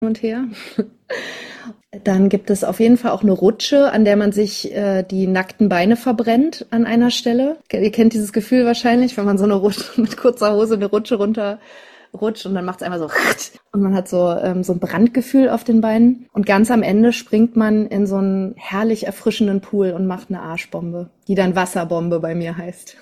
und her. Dann gibt es auf jeden Fall auch eine Rutsche, an der man sich die nackten Beine verbrennt an einer Stelle. Ihr kennt dieses Gefühl wahrscheinlich, wenn man so eine Rutsche mit kurzer Hose eine Rutsche runterrutscht und dann macht es einmal so und man hat so ein Brandgefühl auf den Beinen. Und ganz am Ende springt man in so einen herrlich erfrischenden Pool und macht eine Arschbombe, die dann Wasserbombe bei mir heißt.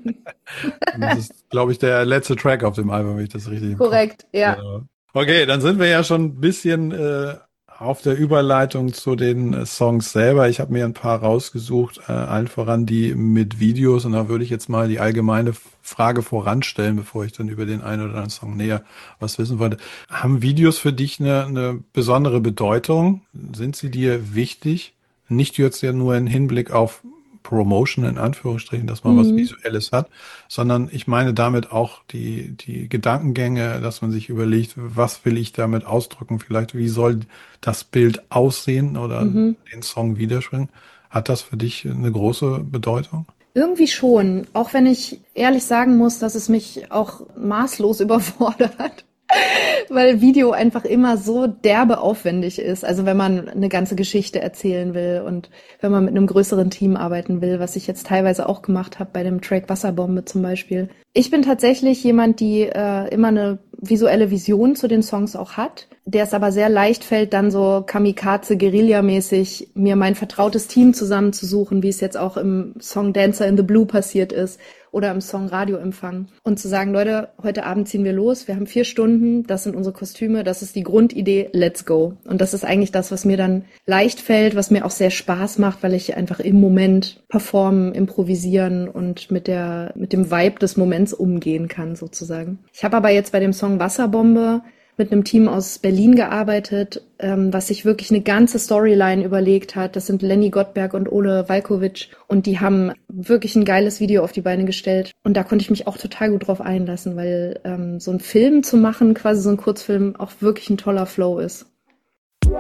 Das ist, glaube ich, der letzte Track auf dem Album, wenn ich das richtig im Kopf Korrekt, ja. habe. Okay, dann sind wir ja schon ein bisschen auf der Überleitung zu den Songs selber. Ich habe mir ein paar rausgesucht, allen voran die mit Videos. Und da würde ich jetzt mal die allgemeine Frage voranstellen, bevor ich dann über den einen oder anderen Song näher was wissen wollte. Haben Videos für dich eine besondere Bedeutung? Sind sie dir wichtig? Nicht jetzt ja nur im Hinblick auf Promotion in Anführungsstrichen, dass man was Mhm. Visuelles hat, sondern ich meine damit auch die Gedankengänge, dass man sich überlegt, was will ich damit ausdrücken, vielleicht wie soll das Bild aussehen oder Mhm. den Song widerspiegeln. Hat das für dich eine große Bedeutung? Irgendwie schon, auch wenn ich ehrlich sagen muss, dass es mich auch maßlos überfordert. Weil Video einfach immer so derbe aufwendig ist. Also wenn man eine ganze Geschichte erzählen will und wenn man mit einem größeren Team arbeiten will, was ich jetzt teilweise auch gemacht habe bei dem Track Wasserbombe zum Beispiel. Ich bin tatsächlich jemand, die immer eine visuelle Vision zu den Songs auch hat, der es aber sehr leicht fällt, dann so Kamikaze-Guerilla-mäßig mir mein vertrautes Team zusammenzusuchen, wie es jetzt auch im Song Dancer in the Blue passiert ist oder im Song Radioempfang. Und zu sagen, Leute, heute Abend ziehen wir los, wir haben 4 Stunden, das sind unsere Kostüme, das ist die Grundidee, let's go. Und das ist eigentlich das, was mir dann leicht fällt, was mir auch sehr Spaß macht, weil ich einfach im Moment performen, improvisieren und mit dem Vibe des Moments umgehen kann, sozusagen. Ich habe aber jetzt bei dem Song Wasserbombe mit einem Team aus Berlin gearbeitet, was sich wirklich eine ganze Storyline überlegt hat. Das sind Lenny Gottberg und Ole Valkovic und die haben wirklich ein geiles Video auf die Beine gestellt. Und da konnte ich mich auch total gut drauf einlassen, weil so ein Film zu machen, quasi so ein Kurzfilm, auch wirklich ein toller Flow ist.